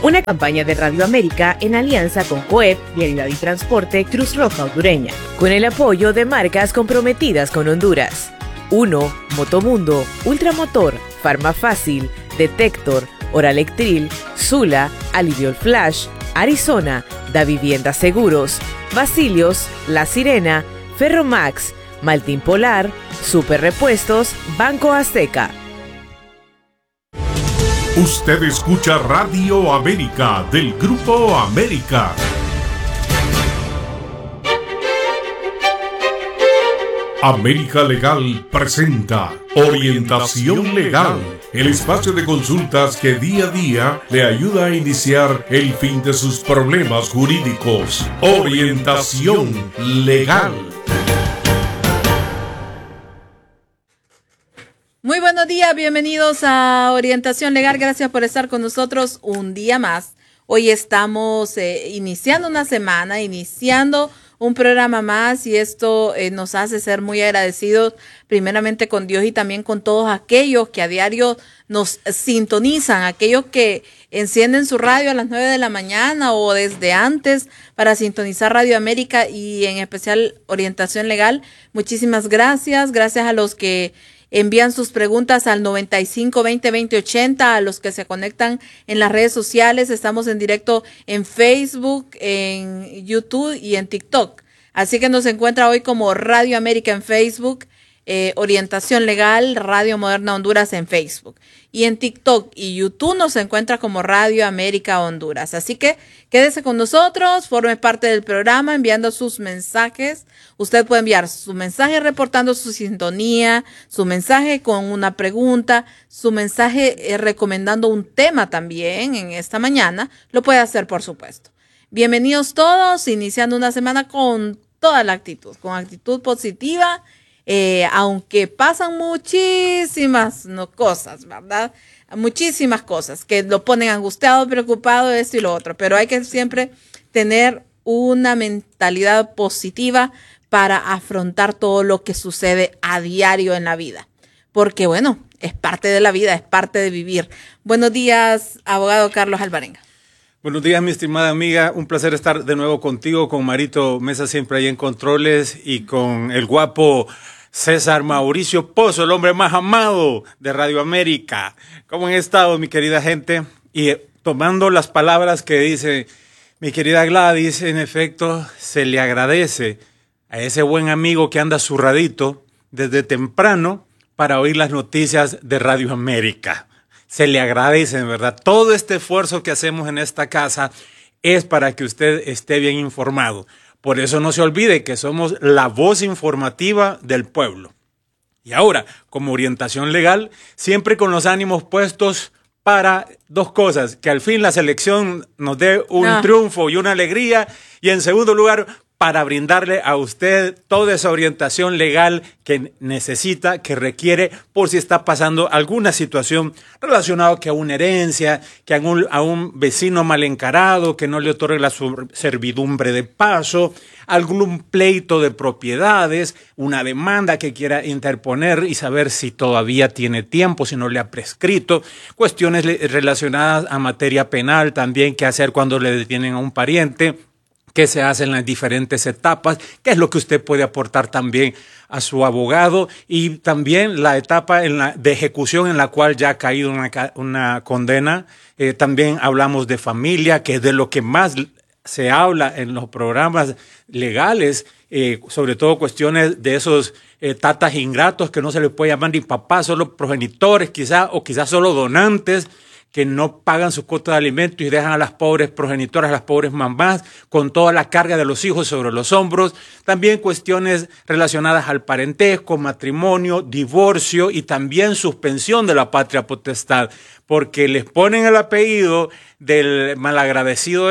Una campaña de Radio América en alianza con COEP, Vialidad y Transporte Cruz Roja Hondureña, con el apoyo de marcas comprometidas con Honduras. 1. Motomundo, Ultramotor, Farmafácil, Detector, Oralectril, Sula, Aliviol Flash, Arizona, Da Vivienda Seguros, Basilios, La Sirena, Ferromax, Maltín Polar, Super Repuestos, Banco Azteca. Usted escucha Radio América del Grupo América. América Legal presenta Orientación Legal, el espacio de consultas que día a día le ayuda a iniciar el fin de sus problemas jurídicos. Orientación Legal. Muy buenos días, bienvenidos a Orientación Legal. Gracias por estar con nosotros un día más. Hoy estamos iniciando una semana, iniciando un programa más, y esto nos hace ser muy agradecidos primeramente con Dios y también con todos aquellos que a diario nos sintonizan, aquellos que encienden su radio a las 9 de la mañana o desde antes para sintonizar Radio América y en especial Orientación Legal. Muchísimas gracias. Gracias a los que envían sus preguntas al 95 20 20 80, a los que se conectan en las redes sociales. Estamos en directo en Facebook, en YouTube y en TikTok. Así que nos encuentra hoy como Radio América en Facebook, Orientación Legal, Radio Moderna Honduras en Facebook. Y en TikTok y YouTube nos encuentra como Radio América Honduras. Así que quédese con nosotros, forme parte del programa enviando sus mensajes. Usted puede enviar su mensaje reportando su sintonía, su mensaje con una pregunta, su mensaje recomendando un tema también en esta mañana. Lo puede hacer, por supuesto. Bienvenidos todos, iniciando una semana con toda la actitud, con actitud positiva. Aunque pasan muchísimas cosas, ¿verdad? Muchísimas cosas que lo ponen angustiado, preocupado, esto y lo otro, pero hay que siempre tener una mentalidad positiva para afrontar todo lo que sucede a diario en la vida, porque bueno, es parte de la vida, es parte de vivir. Buenos días, abogado Carlos Alvarenga. Buenos días, mi estimada amiga. Un placer estar de nuevo contigo, con Marito Mesa siempre ahí en controles y con el guapo César Mauricio Pozo, el hombre más amado de Radio América. ¿Cómo han estado, mi querida gente? Y tomando las palabras que dice mi querida Gladys, en efecto, se le agradece a ese buen amigo que anda zurradito desde temprano para oír las noticias de Radio América. Se le agradece, en verdad. Todo este esfuerzo que hacemos en esta casa es para que usted esté bien informado. Por eso no se olvide que somos la voz informativa del pueblo. Y ahora, como Orientación Legal, siempre con los ánimos puestos para dos cosas: que al fin la selección nos dé un triunfo y una alegría, y en segundo lugar, para brindarle a usted toda esa orientación legal que necesita, que requiere, por si está pasando alguna situación relacionada que a una herencia, que a un vecino mal encarado, que no le otorgue la servidumbre de paso, algún pleito de propiedades, una demanda que quiera interponer y saber si todavía tiene tiempo, si no le ha prescrito, cuestiones relacionadas a materia penal también, qué hacer cuando le detienen a un pariente, qué se hace en las diferentes etapas, qué es lo que usted puede aportar también a su abogado, y también la etapa de ejecución en la cual ya ha caído una condena. También hablamos de familia, que es de lo que más se habla en los programas legales, sobre todo cuestiones de esos tatas ingratos que no se les puede llamar ni papás, solo progenitores quizás, o quizás solo donantes, que no pagan su cuota de alimentos y dejan a las pobres progenitoras, a las pobres mamás, con toda la carga de los hijos sobre los hombros. También cuestiones relacionadas al parentesco, matrimonio, divorcio y también suspensión de la patria potestad, porque les ponen el apellido del malagradecido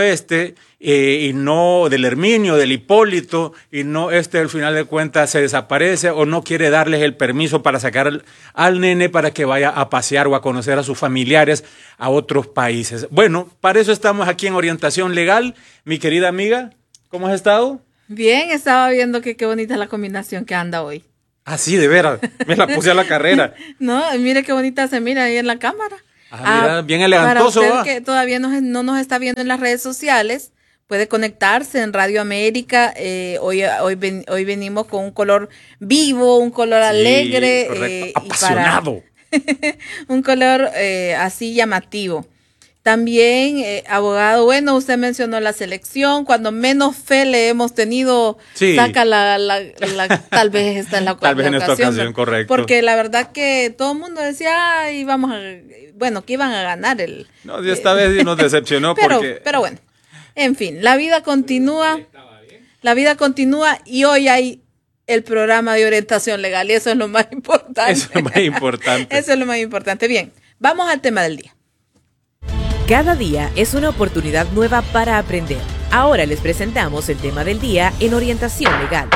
y no del Herminio, del Hipólito, y no al final de cuentas se desaparece o no quiere darles el permiso para sacar al nene para que vaya a pasear o a conocer a sus familiares a otros países. Bueno, para eso estamos aquí en Orientación Legal. Mi querida amiga, ¿cómo has estado? Bien, estaba viendo que qué bonita la combinación que anda hoy. Ah, sí, de veras, me la puse a la carrera. No, mire qué bonita se mira ahí en la cámara. Mira, bien elegantoso. Para usted que todavía no nos está viendo en las redes sociales, puede conectarse en Radio América. Hoy venimos con un color vivo, un color alegre. Apasionado. Un color así llamativo. También, abogado, bueno, usted mencionó la selección. Cuando menos fe le hemos tenido, saca tal vez esta es la tal vez en esta ocasión, ¿no? correcto. Porque la verdad que todo el mundo decía, que iban a ganar el... No, y esta vez nos decepcionó pero bueno, en fin, la vida continúa. La vida continúa y hoy hay el programa de orientación legal y eso es lo más importante. Eso es lo más importante. Eso es lo más importante. Bien, vamos al tema del día. Cada día es una oportunidad nueva para aprender. Ahora les presentamos el tema del día en orientación legal.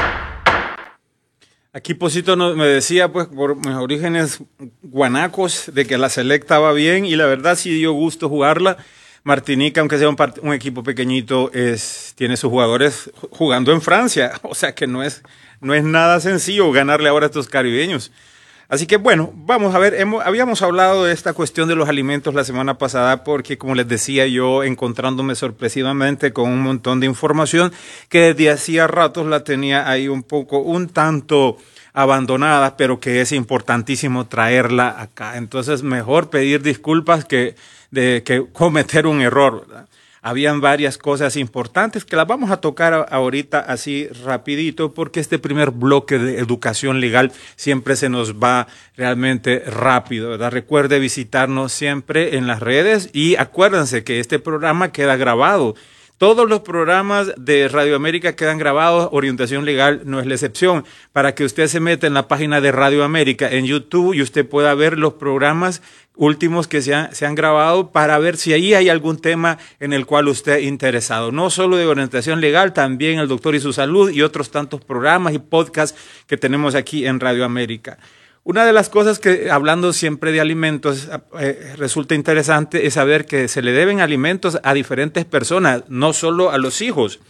Aquí Posito me decía, pues, por mis orígenes guanacos, de que la selecta va bien y la verdad sí dio gusto jugarla. Martinica, aunque sea un equipo pequeñito, tiene sus jugadores jugando en Francia. O sea que no es nada sencillo ganarle ahora a estos caribeños. Así que bueno, vamos a ver, habíamos hablado de esta cuestión de los alimentos la semana pasada porque, como les decía yo, encontrándome sorpresivamente con un montón de información que desde hacía ratos la tenía ahí un tanto abandonada, pero que es importantísimo traerla acá. Entonces, mejor pedir disculpas que cometer un error, ¿verdad? Habían varias cosas importantes que las vamos a tocar ahorita así rapidito porque este primer bloque de educación legal siempre se nos va realmente rápido, ¿verdad? Recuerde visitarnos siempre en las redes y acuérdense que este programa queda grabado. Todos los programas de Radio América quedan grabados, Orientación Legal no es la excepción, para que usted se meta en la página de Radio América en YouTube y usted pueda ver los programas últimos que se han grabado para ver si ahí hay algún tema en el cual usted es interesado. No solo de orientación legal, también El Doctor y su Salud y otros tantos programas y podcasts que tenemos aquí en Radio América. Una de las cosas que, hablando siempre de alimentos, resulta interesante es saber que se le deben alimentos a diferentes personas, no solo a los hijos.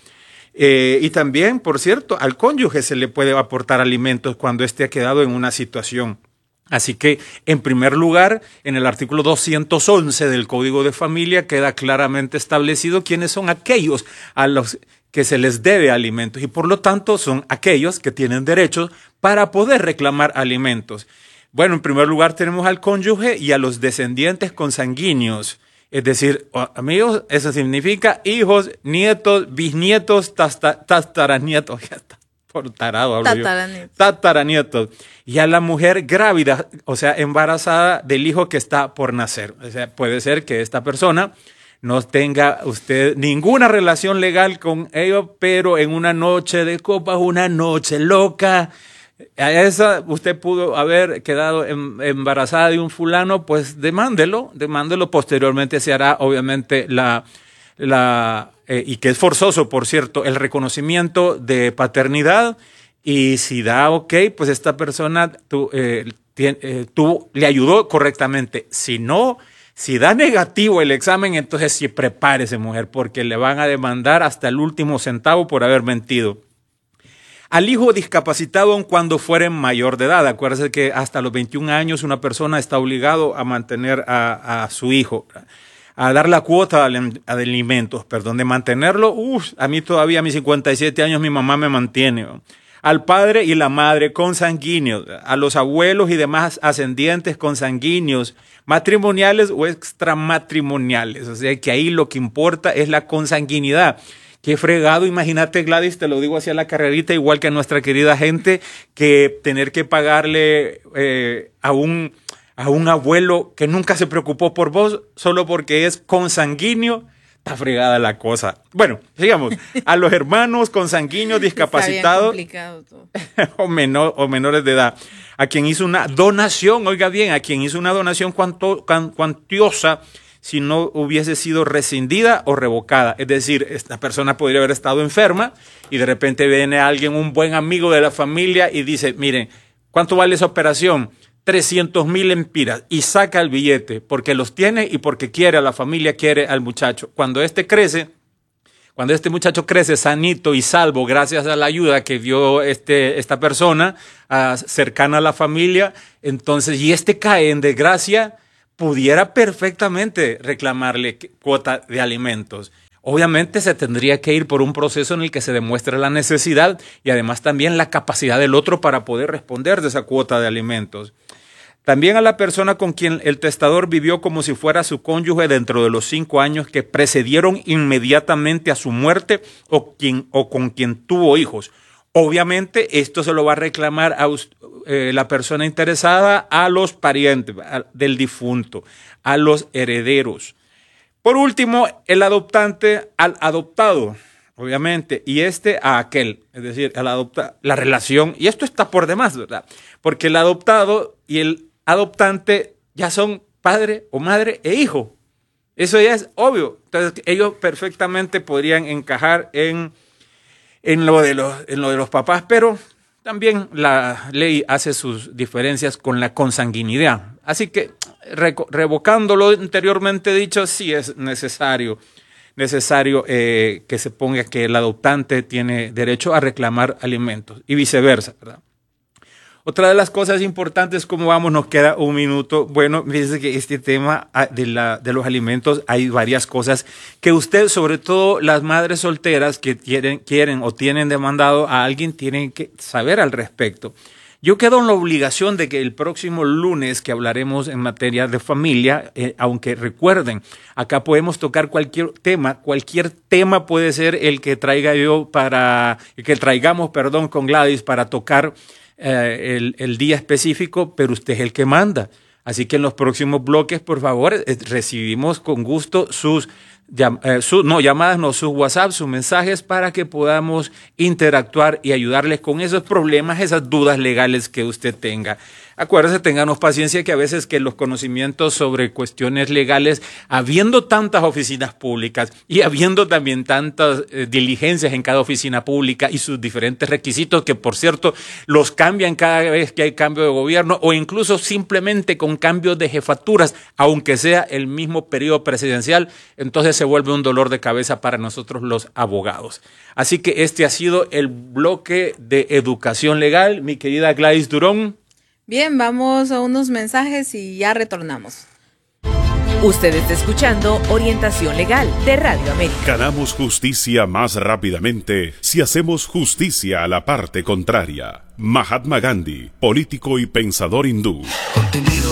Y también, por cierto, al cónyuge se le puede aportar alimentos cuando éste ha quedado en una situación. Así que, en primer lugar, en el artículo 211 del Código de Familia queda claramente establecido quiénes son aquellos a los que se les debe alimentos y por lo tanto son aquellos que tienen derechos para poder reclamar alimentos. Bueno, en primer lugar tenemos al cónyuge y a los descendientes consanguíneos. Es decir, amigos, eso significa hijos, nietos, bisnietos, tataranietos. Por tarado hablo yo. Tataranietos. Y a la mujer grávida, o sea, embarazada del hijo que está por nacer. O sea, puede ser que esta persona no tenga usted ninguna relación legal con ellos, pero en una noche de copas, una noche loca, a esa usted pudo haber quedado embarazada de un fulano, pues demándelo, posteriormente se hará obviamente y que es forzoso, por cierto, el reconocimiento de paternidad y si da ok, pues esta persona le ayudó correctamente. Si no, si da negativo el examen, entonces sí prepárese, mujer, porque le van a demandar hasta el último centavo por haber mentido. Al hijo discapacitado aun cuando fuera mayor de edad. Acuérdese que hasta los 21 años una persona está obligado a mantener a su hijo, a dar la cuota de alimentos, de mantenerlo. A mí todavía a mis 57 años mi mamá me mantiene. Al padre y la madre consanguíneos, a los abuelos y demás ascendientes consanguíneos, matrimoniales o extramatrimoniales. O sea que ahí lo que importa es la consanguinidad. Qué fregado, imagínate, Gladys, te lo digo hacia la carrerita, igual que a nuestra querida gente, que tener que pagarle a un abuelo que nunca se preocupó por vos solo porque es consanguíneo. Está fregada la cosa. Bueno, sigamos. A los hermanos consanguíneos discapacitados o menores de edad, a quien hizo una donación, oiga bien, a quien hizo una donación cuantiosa si no hubiese sido rescindida o revocada. Es decir, esta persona podría haber estado enferma y de repente viene alguien, un buen amigo de la familia y dice, miren, ¿cuánto vale esa operación? 300,000 empiras y saca el billete porque los tiene y porque quiere a la familia, quiere al muchacho. Cuando este muchacho crece sanito y salvo gracias a la ayuda que dio esta persona cercana a la familia, entonces, y cae en desgracia, pudiera perfectamente reclamarle cuota de alimentos. Obviamente se tendría que ir por un proceso en el que se demuestre la necesidad y además también la capacidad del otro para poder responder de esa cuota de alimentos. También a la persona con quien el testador vivió como si fuera su cónyuge dentro de los 5 años que precedieron inmediatamente a su muerte o con quien tuvo hijos. Obviamente esto se lo va a reclamar a la persona interesada a los parientes del difunto, a los herederos. Por último, el adoptante al adoptado, obviamente, y a aquel, es decir, la relación, y esto está por demás, ¿verdad? Porque el adoptado y el adoptante ya son padre o madre e hijo. Eso ya es obvio. Entonces, ellos perfectamente podrían encajar en lo de los papás, pero también la ley hace sus diferencias con la consanguinidad. Así que, revocando lo anteriormente dicho, sí es necesario que se ponga que el adoptante tiene derecho a reclamar alimentos y viceversa, ¿verdad? Otra de las cosas importantes, ¿cómo vamos? Nos queda un minuto. Bueno, fíjese que este tema de los alimentos, hay varias cosas que usted, sobre todo las madres solteras que quieren o tienen demandado a alguien, tienen que saber al respecto. Yo quedo en la obligación de que el próximo lunes que hablaremos en materia de familia, aunque recuerden, acá podemos tocar cualquier tema puede ser el que traigamos con Gladys para tocar el día específico, pero usted es el que manda. Así que en los próximos bloques, por favor, recibimos con gusto sus WhatsApp, sus mensajes para que podamos interactuar y ayudarles con esos problemas, esas dudas legales que usted tenga. Acuérdese, ténganos paciencia que a veces que los conocimientos sobre cuestiones legales, habiendo tantas oficinas públicas y habiendo también tantas diligencias en cada oficina pública y sus diferentes requisitos, que por cierto los cambian cada vez que hay cambio de gobierno o incluso simplemente con cambios de jefaturas, aunque sea el mismo periodo presidencial, entonces se vuelve un dolor de cabeza para nosotros los abogados. Así que este ha sido el bloque de educación legal, mi querida Gladys Durón. Bien, vamos a unos mensajes y ya retornamos. Usted está escuchando Orientación Legal de Radio América. Ganamos justicia más rápidamente si hacemos justicia a la parte contraria. Mahatma Gandhi, político y pensador hindú.